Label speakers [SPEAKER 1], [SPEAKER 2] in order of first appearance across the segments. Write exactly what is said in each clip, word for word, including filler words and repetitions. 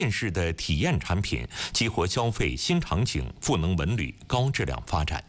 [SPEAKER 1] 电式的体验产品激活消费新场景，赋能文旅高质量发展。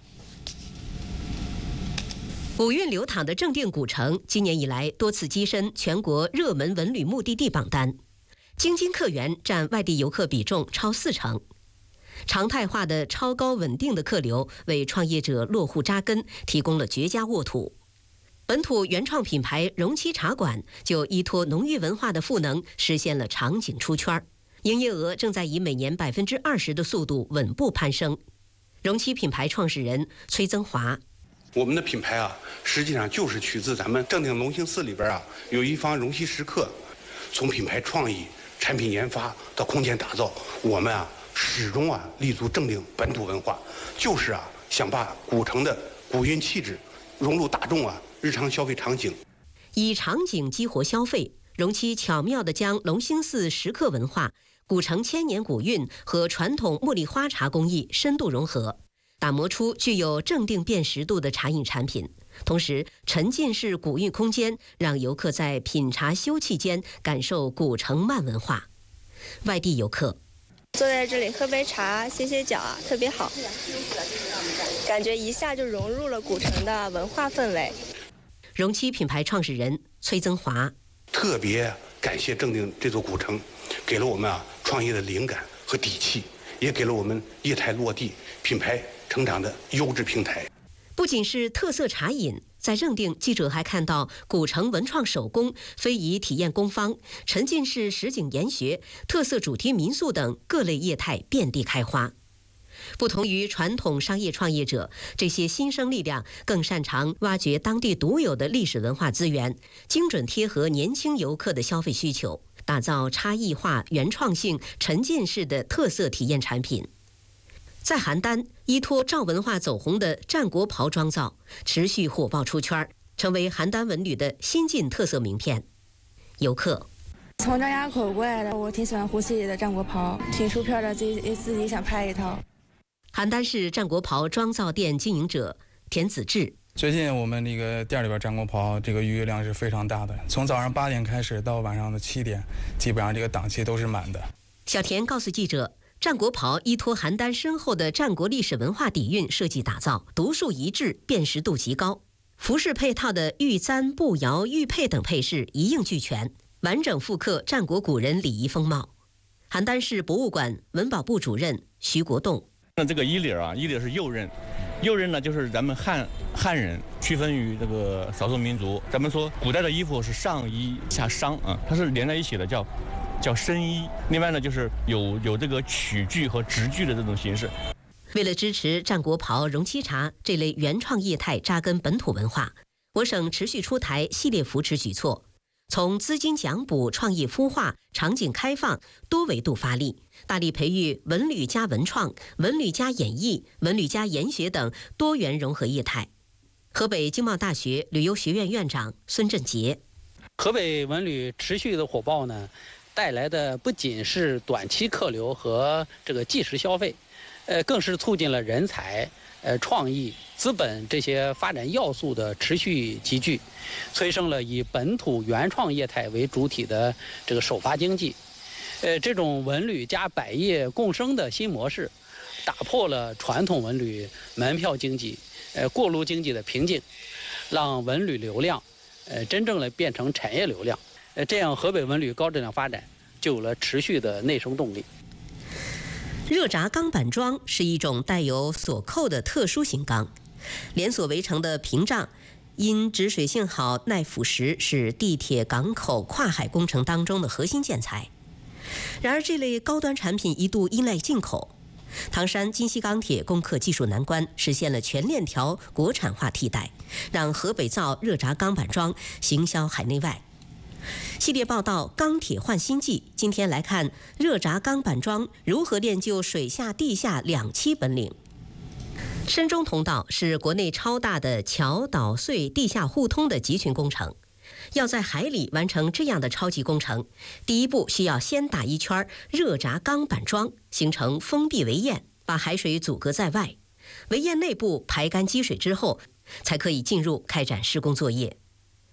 [SPEAKER 2] 古韵流淌的正定古城，今年以来多次跻身全国热门文旅目的地榜单，京津客源占外地游客比重超四成。常态化的超高稳定的客流，为创业者落户扎根提供了绝佳沃土。本土原创品牌容七茶馆就依托浓郁文化的赋能，实现了场景出圈。营业额正在以每年百分之二十的速度稳步攀升。容七品牌创始人崔增华：
[SPEAKER 3] 我们的品牌啊，实际上就是取自咱们正定隆兴寺里边啊，有一方容七石刻。从品牌创意、产品研发到空间打造，我们啊始终啊立足正定本土文化，就是啊想把古城的古韵气质融入大众啊日常消费场景，
[SPEAKER 2] 以场景激活消费。容七巧妙地将隆兴寺石刻文化、古城千年古韵和传统茉莉花茶工艺深度融合，打磨出具有正定辨识度的茶饮产品。同时，沉浸式古韵空间让游客在品茶休憩间感受古城慢文化。外地游客
[SPEAKER 4] 坐在这里喝杯茶、歇歇脚啊，特别好，感觉一下就融入了古城的文化氛围。
[SPEAKER 2] 容七品牌创始人崔增华：
[SPEAKER 3] 特别感谢正定这座古城，给了我们啊创业的灵感和底气，也给了我们业态落地、品牌成长的优质平台。
[SPEAKER 2] 不仅是特色茶饮，在正定，记者还看到古城文创手工、非遗体验工坊、沉浸式实景研学、特色主题民宿等各类业态遍地开花。不同于传统商业创业者，这些新生力量更擅长挖掘当地独有的历史文化资源，精准贴合年轻游客的消费需求，打造差异化、原创性、沉浸式的特色体验产品。在邯郸，依托赵文化走红的战国袍妆造持续火爆出圈，成为邯郸文旅的新晋特色名片。游客
[SPEAKER 5] 从张家口过来的，我挺喜欢胡希里的战国袍，挺出片的，自己自己想拍一套。
[SPEAKER 2] 邯郸市战国袍妆造店经营者田子志：
[SPEAKER 6] 最近我们那个店里边战国袍这个预约量是非常大的，从早上八点开始到晚上的七点，基本上这个档期都是满的。
[SPEAKER 2] 小田告诉记者，战国袍依托邯郸深厚的战国历史文化底蕴设计打造，独树一帜，辨识度极高。服饰配套的玉簪、步摇、玉佩等配饰一应俱全，完整复刻战国古人礼仪风貌。邯郸市博物馆文保部主任徐国栋：
[SPEAKER 7] 那这个衣领啊，衣领是右衽，右衽呢就是咱们汉汉人区分于这个少数民族。咱们说古代的衣服是上衣下裳啊，它是连在一起的，叫叫深衣。另外呢，就是有有这个曲裾和直裾的这种形式。
[SPEAKER 2] 为了支持战国袍、容七茶这类原创业态扎根本土文化，我省持续出台系列扶持举措，从资金奖补、创意孵化、场景开放多维度发力，大力培育文旅加文创、文旅加演艺、文旅加研学等多元融合业态。河北经贸大学旅游学院院长孙振杰：
[SPEAKER 8] 河北文旅持续的火爆呢，带来的不仅是短期客流和这个即时消费，呃，更是促进了人才、呃创意、资本这些发展要素的持续集聚，催生了以本土原创业态为主体的这个首发经济。呃，这种文旅加百业共生的新模式，打破了传统文旅门票经济、呃过路经济的瓶颈，让文旅流量，呃真正的变成产业流量。呃，这样河北文旅高质量发展就有了持续的内生动力。
[SPEAKER 2] 热轧钢板桩是一种带有锁扣的特殊型钢，连锁围成的屏障因止水性好、耐腐蚀，是地铁、港口、跨海工程当中的核心建材。然而，这类高端产品一度依赖进口，唐山金锡钢铁攻克技术难关，实现了全链条国产化替代，让河北造热轧钢板桩行销海内外。系列报道《钢铁换新纪》，今天来看热轧钢板桩如何练就水下地下两栖本领。深中通道是国内超大的桥岛隧地下互通的集群工程，要在海里完成这样的超级工程，第一步需要先打一圈热轧钢板桩，形成封闭围堰，把海水阻隔在外。围堰内部排干积水之后，才可以进入开展施工作业。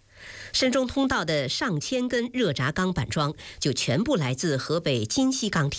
[SPEAKER 2] 深中通道的上千根热轧钢板桩就全部来自河北金溪钢铁。